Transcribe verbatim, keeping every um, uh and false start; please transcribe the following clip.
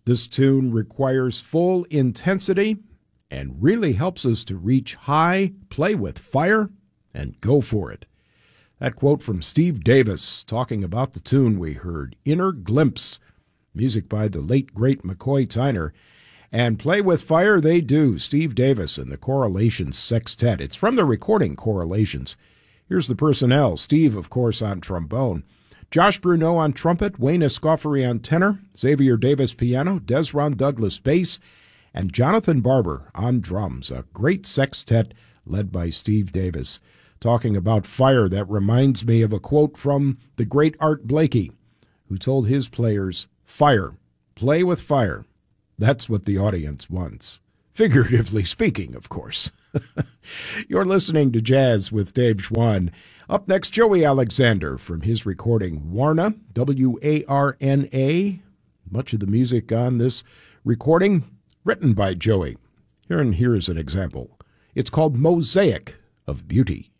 This tune requires full intensity and really helps us to reach high, play with fire, and go for it. That quote from Steve Davis talking about the tune we heard, Inner Glimpse, music by the late, great McCoy Tyner. And play with fire they do, Steve Davis and the Correlations Sextet. It's from the recording Correlations. Here's the personnel. Steve, of course, on trombone. Josh Bruneau on trumpet, Wayne Escoffery on tenor, Xavier Davis piano, Desron Douglas bass, and Jonathan Barber on drums. A great sextet led by Steve Davis. Talking about fire, that reminds me of a quote from the great Art Blakey, who told his players, "Fire, play with fire. That's what the audience wants." Figuratively speaking, of course. You're listening to Jazz with Dave Schwann. Up next, Joey Alexander from his recording Warna, W A R N A. Much of the music on this recording written by Joey. Here and here is an example. It's called Mosaic of Beauty.